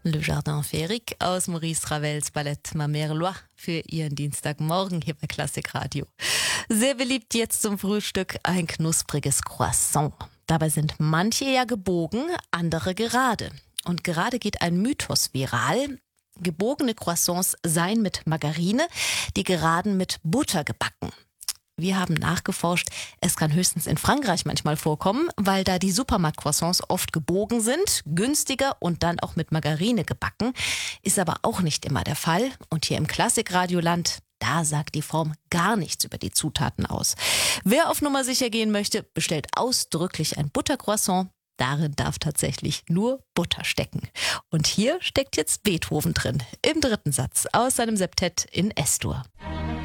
Le Jardin Féerique aus Maurice Ravels Ballett Ma Mère Loi für Ihren Dienstagmorgen hier bei Klassikradio. Sehr beliebt jetzt zum Frühstück ein knuspriges Croissant. Dabei sind manche ja gebogen, andere gerade. Und gerade geht ein Mythos viral. Gebogene Croissants seien mit Margarine, die geraden mit Butter gebacken. Wir haben nachgeforscht, es kann höchstens in Frankreich manchmal vorkommen, weil da die Supermarkt-Croissants oft gebogen sind, günstiger und dann auch mit Margarine gebacken. Ist aber auch nicht immer der Fall. Und hier im Klassikradioland, da sagt die Form gar nichts über die Zutaten aus. Wer auf Nummer sicher gehen möchte, bestellt ausdrücklich ein Buttercroissant. Darin darf tatsächlich nur Butter stecken. Und hier steckt jetzt Beethoven drin, im 3. Satz aus seinem Septett in S-Dur.